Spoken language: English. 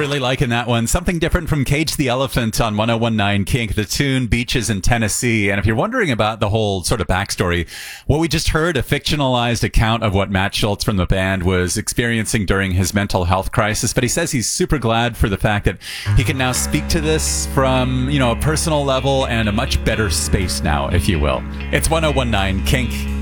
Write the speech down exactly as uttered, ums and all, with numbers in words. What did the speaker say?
Really liking that one. Something different from Cage the Elephant on one oh one nine Kink, the tune Beaches in Tennessee. And if you're wondering about the whole sort of backstory, what we just heard, a fictionalized account of what Matt Schultz from the band was experiencing during his mental health crisis. But he says he's super glad for the fact that he can now speak to this from, you know, a personal level and a much better space now, if you will. It's one oh one nine Kink.